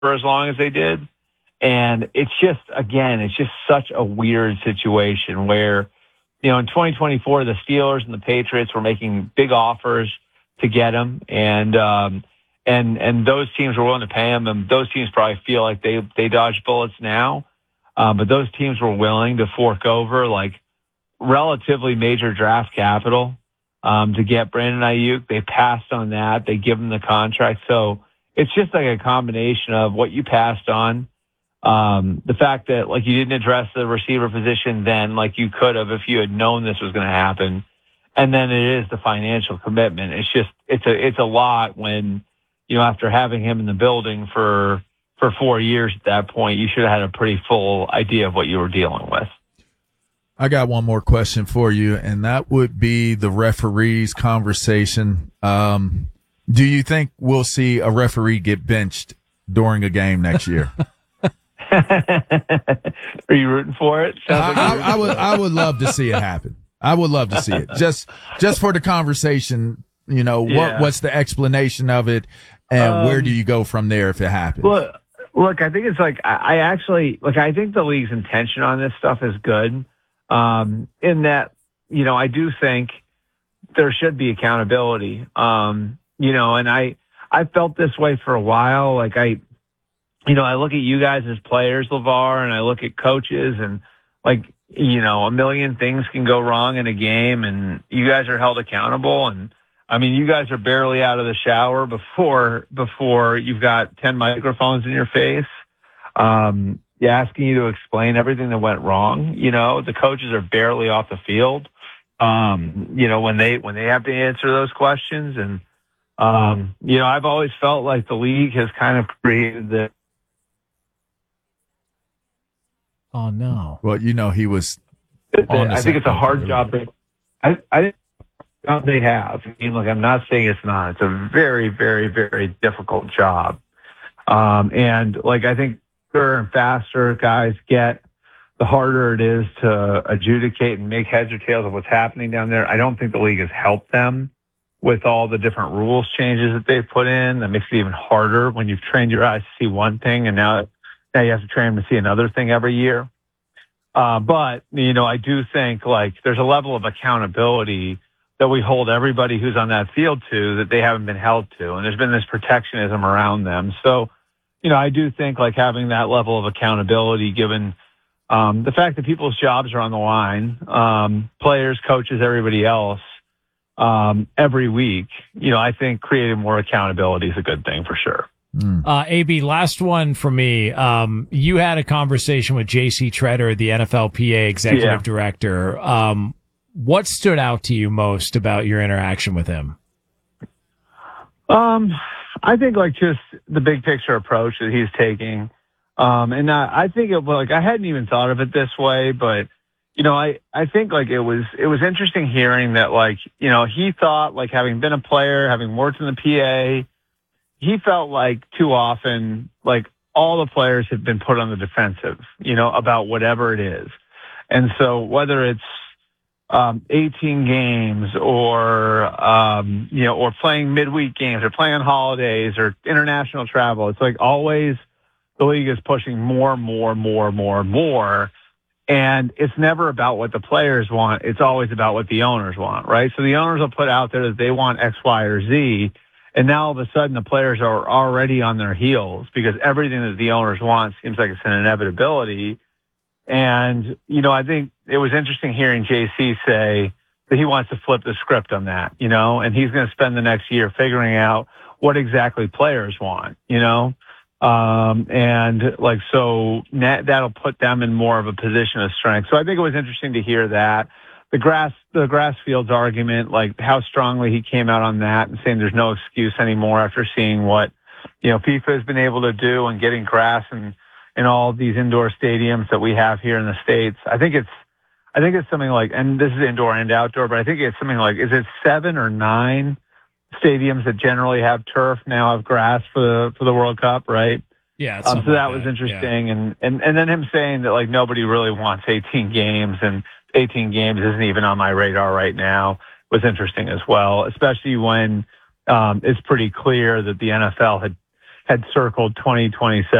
for as long as they did. And it's just such a weird situation where, in 2024, the Steelers and the Patriots were making big offers to get him, and those teams were willing to pay him, and those teams probably feel like they dodged bullets now, but those teams were willing to fork over like relatively major draft capital to get Brandon Ayuk. They passed on that. They give him the contract. So it's just like a combination of what you passed on, the fact that like you didn't address the receiver position then like you could have if you had known this was going to happen. And then it is the financial commitment. It's a lot when, after having him in the building for 4 years at that point, you should have had a pretty full idea of what you were dealing with. I got one more question for you, and that would be the referees conversation. Do you think we'll see a referee get benched during a game next year? Are you rooting for it? I would love to see it happen. I would love to see it. Just for the conversation, what's the explanation of it, and where do you go from there if it happens? Look, I think it's like I think the league's intention on this stuff is good. In that, I do think there should be accountability. And I felt this way for a while. Like I look at you guys as players, LeVar, and I look at coaches, and like, a million things can go wrong in a game, and you guys are held accountable. And I mean, you guys are barely out of the shower before you've got 10 microphones in your face, asking you to explain everything that went wrong. The coaches are barely off the field, when they have to answer those questions. And, I've always felt like the league has kind of created the. Oh no! Well, he was. I think it's a hard job. I they have. I mean, look, I'm not saying it's not. It's a very, very, very difficult job. And like I think faster and faster guys get, the harder it is to adjudicate and make heads or tails of what's happening down there. I don't think the league has helped them with all the different rules changes that they've put in. That makes it even harder when you've trained your eyes to see one thing, and now you have to train them to see another thing every year. But, I do think like there's a level of accountability that we hold everybody who's on that field to that they haven't been held to. And there's been this protectionism around them. So, I do think like having that level of accountability, given the fact that people's jobs are on the line, players, coaches, everybody else, every week, I think creating more accountability is a good thing for sure. AB, last one for me. You had a conversation with J.C. Treader, the NFLPA executive director. What stood out to you most about your interaction with him? I think like just the big picture approach that he's taking. And I think I hadn't even thought of it this way, but I think like it was interesting hearing that like, he thought like having been a player, having worked in the PA, he felt like too often, like all the players have been put on the defensive, about whatever it is. And so whether it's 18 games or playing midweek games or playing on holidays or international travel, it's like always the league is pushing more. And it's never about what the players want. It's always about what the owners want, right? So the owners will put out there that they want X, Y, or Z. And now all of a sudden the players are already on their heels because everything that the owners want seems like it's an inevitability. And, I think it was interesting hearing JC say that he wants to flip the script on that, and he's going to spend the next year figuring out what exactly players want, and like, so that'll put them in more of a position of strength. So I think it was interesting to hear that. The grass fields argument, like how strongly he came out on that and saying there's no excuse anymore after seeing what, FIFA has been able to do and getting grass and in all these indoor stadiums that we have here in the States. I think it's something like, and this is indoor and outdoor, but I think it's something like, is it 7 or 9 stadiums that generally have turf now have grass for the World Cup, right? Yeah. So that was interesting. Yeah. And then him saying that like nobody really wants 18 games and 18 games isn't even on my radar right now was interesting as well, especially when it's pretty clear that the NFL had had circled 2027.